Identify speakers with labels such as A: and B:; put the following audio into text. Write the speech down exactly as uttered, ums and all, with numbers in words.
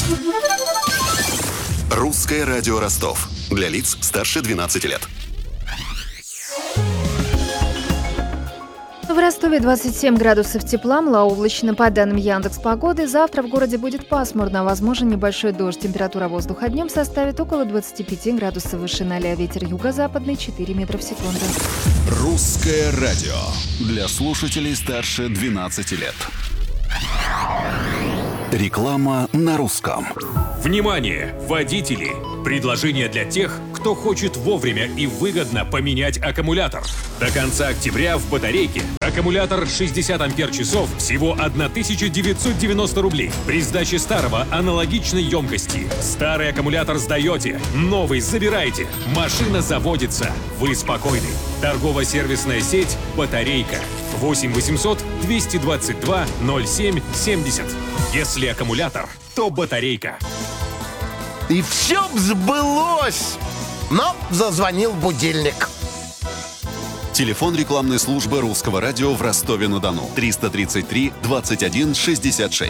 A: Русское радио Ростов. Для лиц старше двенадцати лет.
B: В Ростове двадцать семь градусов тепла, малооблачно. По данным Яндекс.Погоды, завтра в городе будет пасмурно, возможен небольшой дождь. Температура воздуха днем составит около двадцати пяти градусов выше ноля. Ветер юго-западный четыре метра в секунду.
C: Русское радио. Для слушателей старше двенадцати лет. Реклама на русском.
D: Внимание, водители! Предложение для тех, кто хочет вовремя и выгодно поменять аккумулятор. До конца октября в батарейке аккумулятор шестьдесят ампер-часов всего тысяча девятьсот девяносто рублей. При сдаче старого аналогичной емкости. Старый аккумулятор сдаете, новый забираете. Машина заводится. Вы спокойны. Торгово-сервисная сеть «Батарейка». восемь восемьсот двести двадцать два ноль семь семьдесят. Если аккумулятор, то батарейка.
E: И все сбылось! Но зазвонил будильник.
C: Телефон рекламной службы Русского радио в Ростове-на-Дону. триста тридцать три двадцать один шестьдесят шесть.